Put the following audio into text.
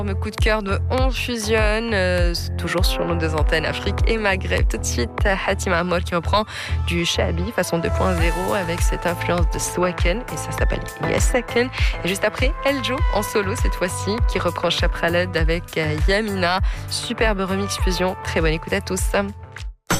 Me coup de cœur de On Fusionne, toujours sur nos deux antennes Afrique et Maghreb. Tout de suite, Hatim Amol qui reprend du Shabi façon 2.0 avec cette influence de Swaken et ça s'appelle Yesaken. Et juste après, Eljo en solo cette fois-ci qui reprend Chapraled avec Yamina. Superbe remix fusion. Très bonne écoute à tous.